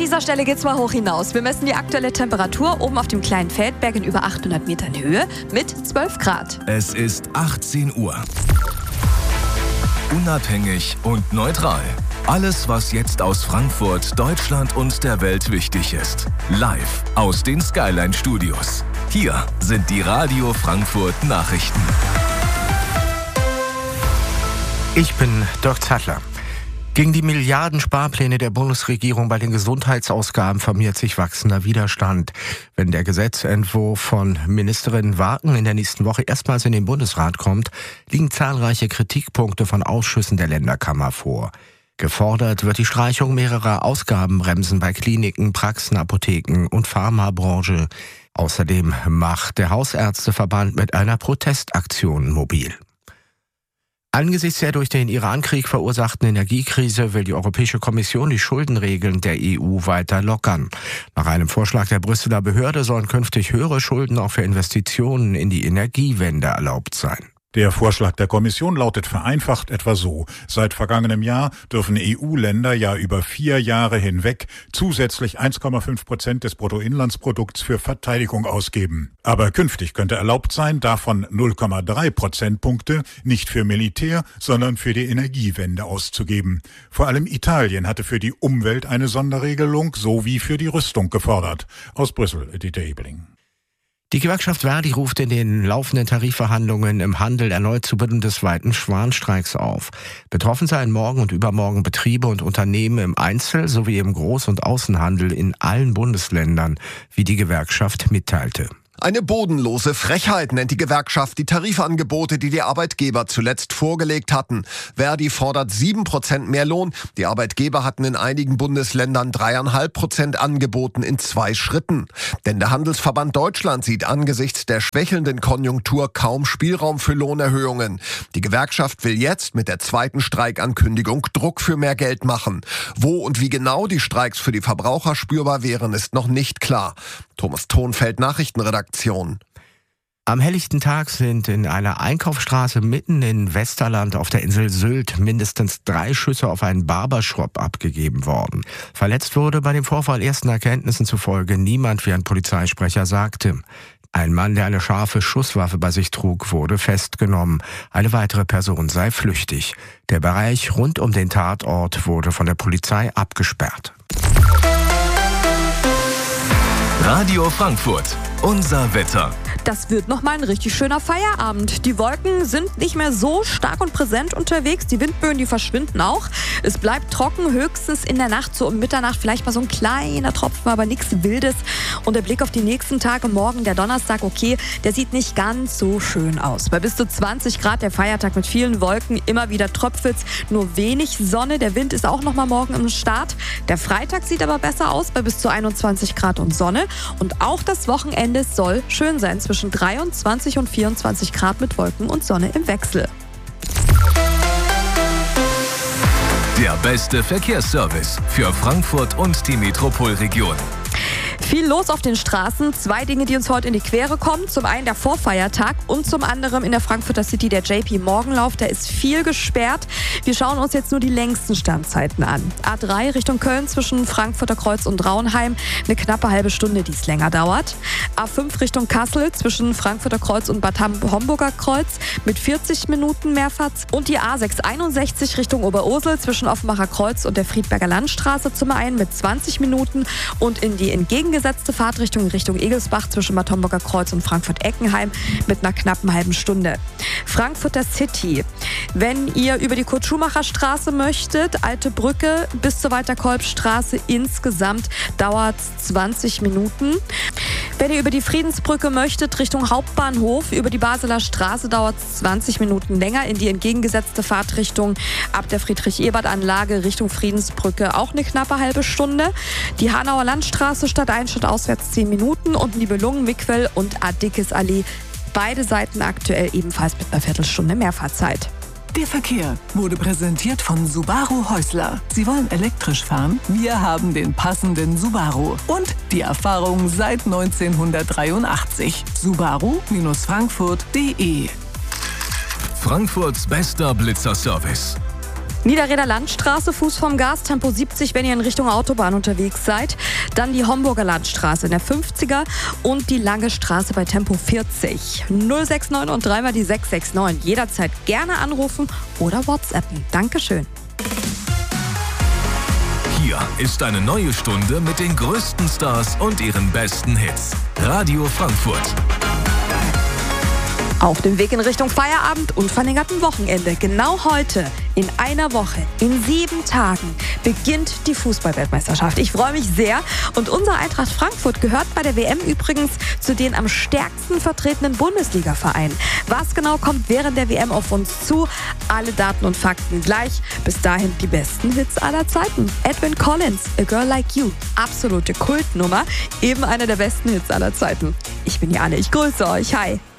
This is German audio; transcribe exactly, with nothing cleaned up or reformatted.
dieser Stelle geht's mal hoch hinaus. Wir messen die aktuelle Temperatur oben auf dem kleinen Feldberg in über achthundert Metern Höhe mit zwölf Grad. Es ist achtzehn Uhr. Unabhängig und neutral. Alles, was jetzt aus Frankfurt, Deutschland und der Welt wichtig ist. Live aus den Skyline Studios. Hier sind die Radio Frankfurt Nachrichten. Ich bin Dirk Zattler. Gegen die Milliardensparpläne der Bundesregierung bei den Gesundheitsausgaben formiert sich wachsender Widerstand. Wenn der Gesetzentwurf von Ministerin Waken in der nächsten Woche erstmals in den Bundesrat kommt, liegen zahlreiche Kritikpunkte von Ausschüssen der Länderkammer vor. Gefordert wird die Streichung mehrerer Ausgabenbremsen bei Kliniken, Praxen, Apotheken und Pharmabranche. Außerdem macht der Hausärzteverband mit einer Protestaktion mobil. Angesichts der durch den Iran-Krieg verursachten Energiekrise will die Europäische Kommission die Schuldenregeln der E U weiter lockern. Nach einem Vorschlag der Brüsseler Behörde sollen künftig höhere Schulden auch für Investitionen in die Energiewende erlaubt sein. Der Vorschlag der Kommission lautet vereinfacht etwa so. Seit vergangenem Jahr dürfen E U-Länder ja über vier Jahre hinweg zusätzlich eins Komma fünf Prozent des Bruttoinlandsprodukts für Verteidigung ausgeben. Aber künftig könnte erlaubt sein, davon null Komma drei Prozentpunkte nicht für Militär, sondern für die Energiewende auszugeben. Vor allem Italien hatte für die Umwelt eine Sonderregelung sowie für die Rüstung gefordert. Aus Brüssel, Dieter Ebeling. Die Gewerkschaft Verdi ruft in den laufenden Tarifverhandlungen im Handel erneut zu bundesweiten Warnstreiks auf. Betroffen seien morgen und übermorgen Betriebe und Unternehmen im Einzel- sowie im Groß- und Außenhandel in allen Bundesländern, wie die Gewerkschaft mitteilte. Eine bodenlose Frechheit nennt die Gewerkschaft die Tarifangebote, die die Arbeitgeber zuletzt vorgelegt hatten. Verdi fordert sieben Prozent mehr Lohn. Die Arbeitgeber hatten in einigen Bundesländern drei Komma fünf Prozent angeboten in zwei Schritten. Denn der Handelsverband Deutschland sieht angesichts der schwächelnden Konjunktur kaum Spielraum für Lohnerhöhungen. Die Gewerkschaft will jetzt mit der zweiten Streikankündigung Druck für mehr Geld machen. Wo und wie genau die Streiks für die Verbraucher spürbar wären, ist noch nicht klar. Thomas Thonfeld, Nachrichtenredaktion. Am helllichten Tag sind in einer Einkaufsstraße mitten in Westerland auf der Insel Sylt mindestens drei Schüsse auf einen Barbershop abgegeben worden. Verletzt wurde bei dem Vorfall ersten Erkenntnissen zufolge niemand, wie ein Polizeisprecher sagte. Ein Mann, der eine scharfe Schusswaffe bei sich trug, wurde festgenommen. Eine weitere Person sei flüchtig. Der Bereich rund um den Tatort wurde von der Polizei abgesperrt. Radio Frankfurt, unser Wetter. Das wird nochmal ein richtig schöner Feierabend. Die Wolken sind nicht mehr so stark und präsent unterwegs. Die Windböen, die verschwinden auch. Es bleibt trocken, höchstens in der Nacht, so um Mitternacht, vielleicht mal so ein kleiner Tropfen, aber nichts Wildes. Und der Blick auf die nächsten Tage, morgen der Donnerstag, okay, der sieht nicht ganz so schön aus. Bei bis zu zwanzig Grad, der Feiertag mit vielen Wolken, immer wieder tröpfelt's, nur wenig Sonne. Der Wind ist auch nochmal morgen im Start. Der Freitag sieht aber besser aus, bei bis zu einundzwanzig Grad und Sonne. Und auch das Wochenende soll schön sein, zwischen dreiundzwanzig und vierundzwanzig Grad mit Wolken und Sonne im Wechsel. Der beste Verkehrsservice für Frankfurt und die Metropolregion. Viel los auf den Straßen. Zwei Dinge, die uns heute in die Quere kommen. Zum einen der Vorfeiertag und zum anderen in der Frankfurter City der J P Morgenlauf. Da ist viel gesperrt. Wir schauen uns jetzt nur die längsten Standzeiten an. A drei Richtung Köln zwischen Frankfurter Kreuz und Raunheim. Eine knappe halbe Stunde, die es länger dauert. A fünf Richtung Kassel zwischen Frankfurter Kreuz und Bad Homburger Kreuz mit vierzig Minuten Mehrfahrt. Und die A sechs einundsechzig Richtung Oberursel zwischen Offenbacher Kreuz und der Friedberger Landstraße zum einen mit zwanzig Minuten und in die entgegengesetzte Fahrtrichtung Richtung Egelsbach zwischen Bad Homburger Kreuz und Frankfurt-Eckenheim mit einer knappen halben Stunde. Frankfurter City. Wenn ihr über die Kurt-Schumacher-Straße möchtet, Alte Brücke bis zur Walter-Kolb-Straße insgesamt dauert zwanzig Minuten. Wenn ihr über die Friedensbrücke möchtet, Richtung Hauptbahnhof, über die Basler Straße dauert es zwanzig Minuten länger in die entgegengesetzte Fahrtrichtung ab der Friedrich-Ebert-Anlage Richtung Friedensbrücke auch eine knappe halbe Stunde. Die Hanauer Landstraße statt ein, statt auswärts zehn Minuten und Nibelungen, Mickwell und Adickes Allee. Beide Seiten aktuell ebenfalls mit einer Viertelstunde Mehrfahrzeit. Der Verkehr wurde präsentiert von Subaru Häusler. Sie wollen elektrisch fahren? Wir haben den passenden Subaru. Und die Erfahrung seit neunzehnhundertdreiundachtzig. Subaru Frankfurt punkt de Frankfurts bester Blitzerservice. Niederrheder Landstraße, Fuß vom Gas, Tempo siebzig, wenn ihr in Richtung Autobahn unterwegs seid. Dann die Homburger Landstraße in der fünfziger und die Lange Straße bei Tempo vierzig. null sechs neun und dreimal die sechs sechs neun. Jederzeit gerne anrufen oder WhatsAppen. Dankeschön. Hier ist eine neue Stunde mit den größten Stars und ihren besten Hits. Radio Frankfurt. Auf dem Weg in Richtung Feierabend und verlängerten Wochenende. Genau heute, in einer Woche, in sieben Tagen, beginnt die Fußball-Weltmeisterschaft. Ich freue mich sehr. Und unser Eintracht Frankfurt gehört bei der W M übrigens zu den am stärksten vertretenen Bundesliga-Vereinen. Was genau kommt während der W M auf uns zu? Alle Daten und Fakten gleich. Bis dahin die besten Hits aller Zeiten. Edwin Collins, A Girl Like You. Absolute Kultnummer. Eben einer der besten Hits aller Zeiten. Ich bin Jane, ich grüße euch. Hi.